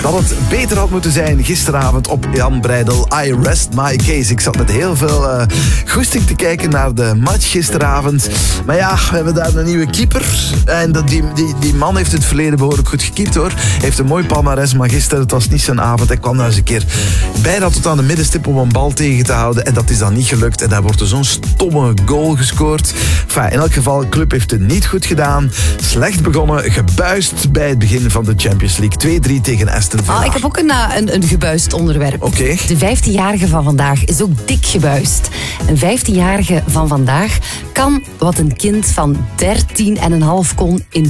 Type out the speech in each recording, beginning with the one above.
Dat het beter had moeten zijn gisteravond op Jan Breidel. I rest my case. Ik zat met heel veel goesting te kijken naar de match gisteravond. Maar ja, we hebben daar een nieuwe keeper. En die man heeft het verleden behoorlijk goed gekiept, hoor. Hij heeft een mooi palmares, maar gisteren, het was niet zijn avond. Hij kwam nou eens een keer bijna tot aan de middenstip om een bal tegen te houden. En dat is dan niet gelukt. En daar wordt er zo'n stomme goal gescoord. Enfin, in elk geval, de club heeft het niet goed gedaan. Slecht begonnen, gebuist bij het begin van de Champions League. 2-3 tegen Aston Villa. Ik heb ook een gebuist onderwerp. Oké. De 15-jarige van vandaag is ook dik gebuist. Een 15-jarige van vandaag kan wat een kind van 13,5 kon in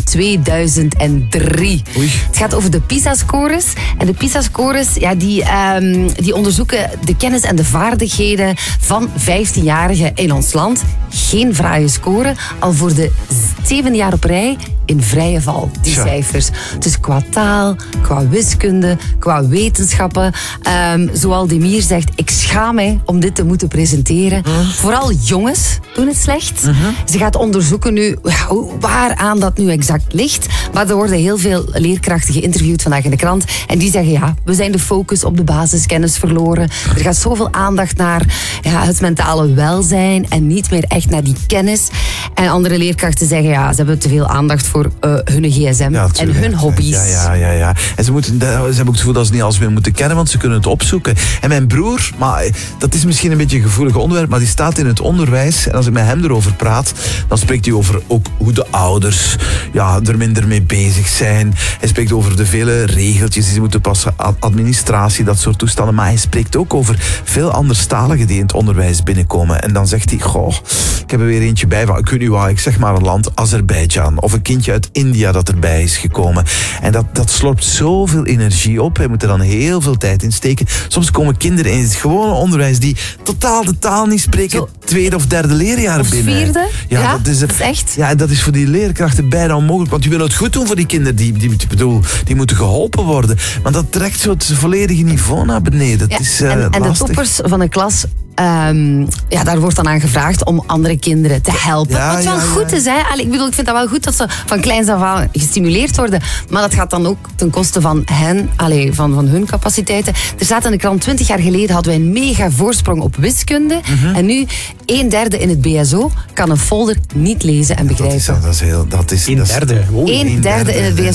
2003. Oei. Het gaat over de PISA-scores. En de PISA-scores, ja, die onderzoeken de kennis en de vaardigheden van 15-jarigen in ons land. Geen fraaie score, al voor de 7e jaar op rij in vrije val, die cijfers. Dus qua taal, qua wiskunde, qua wetenschappen. Zoals Demir zegt, ik schaam mij om dit te moeten presenteren. Vooral jongens doen het slecht. Ze gaat onderzoeken nu waaraan dat nu exact ligt. Maar er worden heel veel leerkrachten geïnterviewd vandaag in de krant. En die zeggen, ja, we zijn de focus op de basiskennis verloren. Er gaat zoveel aandacht naar het mentale welzijn en niet meer echt naar die kennis. En andere leerkrachten zeggen, ja, ze hebben te veel aandacht voor hun gsm en hun hobby's. Ja. En ze hebben ook het gevoel dat ze niet alles meer moeten kennen, want ze kunnen het opzoeken. En mijn broer, maar dat is misschien een beetje een gevoelig onderwerp, maar die staat in het onderwijs. En als ik met hem erover praat, dan spreekt hij over ook hoe de ouders er minder mee bezig zijn. Hij spreekt over de vele regeltjes die ze moeten passen, administratie, dat soort toestanden. Maar hij spreekt ook over veel anderstaligen die in het onderwijs binnenkomen. En dan zegt hij, ik heb er weer eentje bij van, ik weet niet waar, ik zeg maar een land, Azerbeidzjan. Of een kindje uit India dat erbij is gekomen. En dat slorpt zoveel energie op. Hij moet er dan heel veel tijd in steken. Soms komen kinderen in het gewone onderwijs die totaal de taal niet spreken, tweede of derde leerjaar of binnen. Vierde? Dat is echt. Ja, dat is voor die leerkrachten bijna onmogelijk. Want die willen het goed doen voor die kinderen. Die moeten geholpen worden. Maar dat trekt zo het volledige niveau naar beneden. Dat is en de lastig. toppers van de klas, daar wordt dan aan gevraagd om andere kinderen te helpen. Wat wel goed is, hè? Ik vind dat wel goed dat ze van kleins af aan gestimuleerd worden. Maar dat gaat dan ook ten koste van hen, van hun capaciteiten. Er staat in de krant, 20 jaar geleden hadden wij een mega voorsprong op wiskunde. En nu 1/3 in het BSO kan een folder niet lezen en begrijpen. Dat is 1/3. 1/3 in het BSO.